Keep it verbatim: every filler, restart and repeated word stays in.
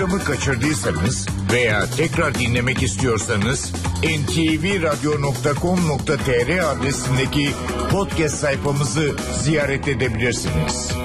programı kaçırdıysanız veya tekrar dinlemek istiyorsanız en ti vi radyo nokta com nokta tr adresindeki podcast sayfamızı ziyaret edebilirsiniz.